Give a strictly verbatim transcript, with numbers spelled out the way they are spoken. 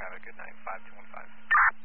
Have a good night. five two one five.